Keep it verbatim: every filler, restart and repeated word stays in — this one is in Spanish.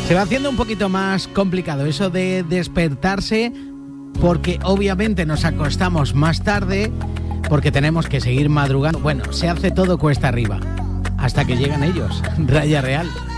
Se va haciendo un poquito más complicado eso de despertarse, porque obviamente nos acostamos más tarde, porque tenemos que seguir madrugando. Bueno, se hace todo cuesta arriba, hasta que llegan ellos. Raya Real.